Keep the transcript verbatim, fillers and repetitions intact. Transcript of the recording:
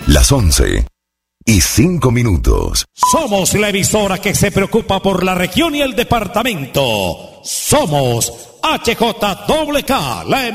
Las once y cinco minutos. Somos la emisora que se preocupa por la región y el departamento. Somos H J K K, la